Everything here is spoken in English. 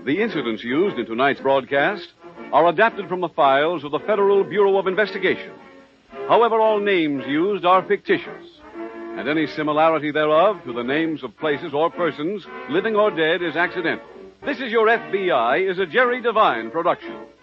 The incidents used in tonight's broadcast are adapted from the files of the Federal Bureau of Investigation. However, all names used are fictitious, and any similarity thereof to the names of places or persons, living or dead, is accidental. This Is Your FBI is a Jerry Devine production.